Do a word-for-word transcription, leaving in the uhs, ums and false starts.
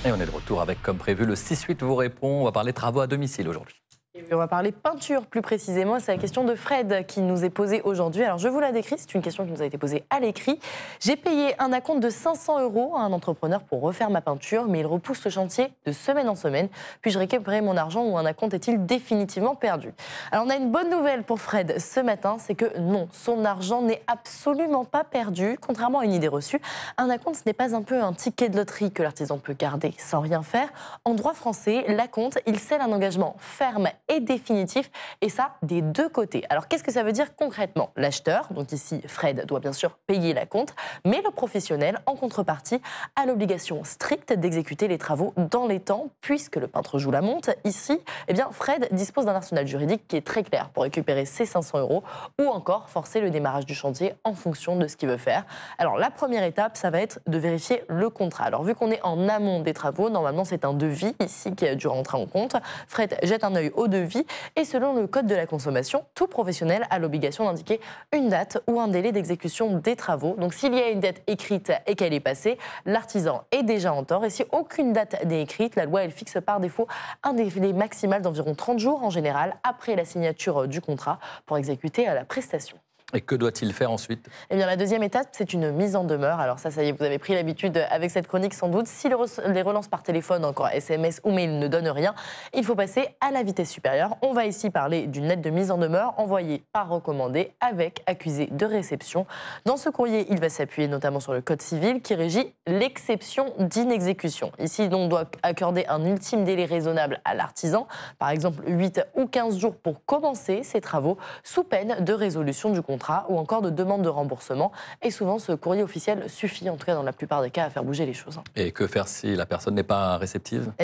Et on est de retour avec, comme prévu, le six huit vous répond. On va parler travaux à domicile aujourd'hui. Et on va parler peinture plus précisément. C'est la question de Fred qui nous est posée aujourd'hui. Alors je vous la décris, c'est une question qui nous a été posée à l'écrit. J'ai payé un acompte de cinq cents euros à un entrepreneur pour refaire ma peinture, mais il repousse le chantier de semaine en semaine. Puis-je récupérer mon argent ou un acompte est-il définitivement perdu? Alors on a une bonne nouvelle pour Fred ce matin, c'est que non, son argent n'est absolument pas perdu. Contrairement à une idée reçue, un acompte ce n'est pas un peu un ticket de loterie que l'artisan peut garder sans rien faire. En droit français, l'acompte, il scelle un engagement ferme et définitif, et ça des deux côtés. Alors qu'est-ce que ça veut dire concrètement? L'acheteur, donc ici Fred, doit bien sûr payer l'acompte, mais le professionnel, en contrepartie, a l'obligation stricte d'exécuter les travaux dans les temps, puisque le peintre joue la montre. Ici, eh bien, Fred dispose d'un arsenal juridique qui est très clair pour récupérer ses cinq cents euros, ou encore forcer le démarrage du chantier en fonction de ce qu'il veut faire. Alors la première étape, ça va être de vérifier le contrat. Alors vu qu'on est en amont des travaux, normalement c'est un devis ici qui a dû rentrer en compte. Fred jette un œil au devis et selon le code de la consommation, tout professionnel a l'obligation d'indiquer une date ou un délai d'exécution des travaux. Donc s'il y a une date écrite et qu'elle est passée, l'artisan est déjà en tort. Et si aucune date n'est écrite, la loi elle fixe par défaut un délai maximal d'environ trente jours en général après la signature du contrat pour exécuter la prestation. Et que doit-il faire ensuite? Eh bien, la deuxième étape, c'est une mise en demeure. Alors ça, ça y est, vous avez pris l'habitude avec cette chronique sans doute. Si les relances par téléphone, encore S M S ou mail ne donnent rien, il faut passer à la vitesse supérieure. On va ici parler d'une lettre de mise en demeure envoyée par recommandé avec accusé de réception. Dans ce courrier, il va s'appuyer notamment sur le code civil qui régit l'exception d'inexécution. Ici, on doit accorder un ultime délai raisonnable à l'artisan, par exemple huit ou quinze jours pour commencer ses travaux, sous peine de résolution du contrat ou encore de demande de remboursement. Et souvent, ce courrier officiel suffit, en tout cas dans la plupart des cas, à faire bouger les choses. Et que faire si la personne n'est pas réceptive?